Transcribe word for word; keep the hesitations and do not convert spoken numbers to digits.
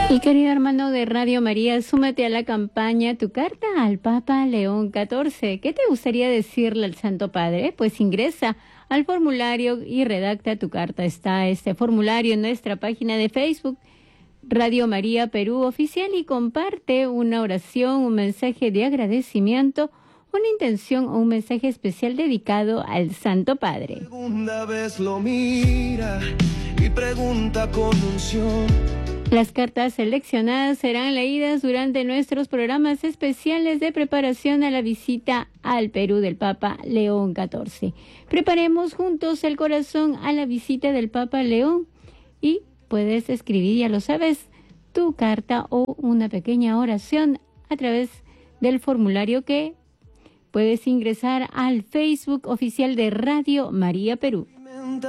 Y querido hermano de Radio María, súmate a la campaña Tu Carta al Papa León catorce. ¿Qué te gustaría decirle al Santo Padre? Pues ingresa al formulario y redacta tu carta. Está este formulario en nuestra página de Facebook, Radio María Perú Oficial, y comparte una oración, un mensaje de agradecimiento, una intención o un mensaje especial dedicado al Santo Padre. Segunda vez lo mira y pregunta con unción. Las cartas seleccionadas serán leídas durante nuestros programas especiales de preparación a la visita al Perú del Papa León catorce. Preparemos juntos el corazón a la visita del Papa León y puedes escribir, ya lo sabes, tu carta o una pequeña oración a través del formulario que puedes ingresar al Facebook oficial de Radio María Perú.